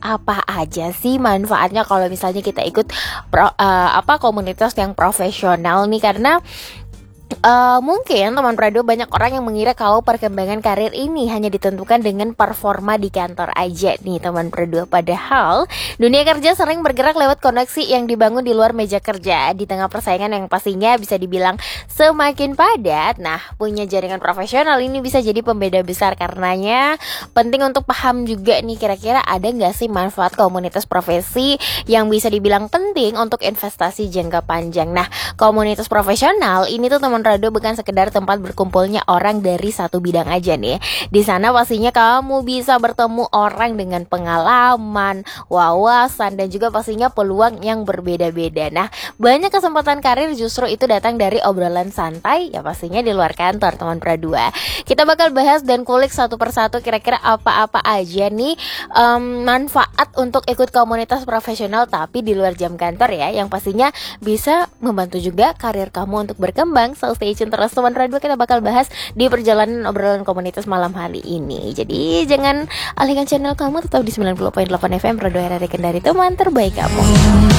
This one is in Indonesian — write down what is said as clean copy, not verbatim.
apa aja sih manfaatnya kalau misalnya kita ikut komunitas yang profesional nih, karena mungkin teman Prado banyak orang yang mengira kalau perkembangan karir ini hanya ditentukan dengan performa di kantor aja nih teman Prado. Padahal dunia kerja sering bergerak lewat koneksi yang dibangun di luar meja kerja. Di tengah persaingan yang pastinya bisa dibilang semakin padat, nah punya jaringan profesional ini bisa jadi pembeda besar. Karenanya penting untuk paham juga nih, kira-kira ada nggak sih manfaat komunitas profesi yang bisa dibilang penting untuk investasi jangka panjang. Nah, komunitas profesional ini tuh teman Rado bukan sekedar tempat berkumpulnya orang dari satu bidang aja nih. Di sana pastinya kamu bisa bertemu orang dengan pengalaman, wawasan, dan juga pastinya peluang yang berbeda-beda. Nah, banyak kesempatan karir justru itu datang dari obrolan santai, ya pastinya di luar kantor teman Pradua. Kita bakal bahas dan kulik satu persatu kira-kira apa-apa aja nih manfaat untuk ikut komunitas profesional tapi di luar jam kantor ya, yang pastinya bisa membantu juga karir kamu untuk berkembang. So stay tune terus teman Radua, kita bakal bahas di perjalanan obrolan komunitas malam hari ini. Jadi jangan alihkan channel kamu, tetap di 90.8 FM Radua RRI Kendari, teman terbaik kamu.